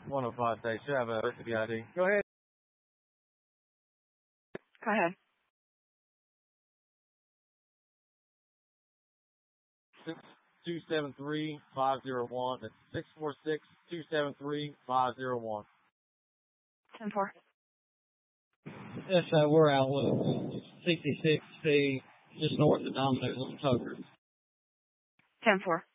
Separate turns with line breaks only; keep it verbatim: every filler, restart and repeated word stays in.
one oh five state. Should have a recipe I D. Go ahead.
Go ahead.
six two seven three five zero one. That's six four six two seven three five zero one.
ten four.
Yes, uh, we're out with sixty-six C, just north of Domino's on Tucker.
ten four.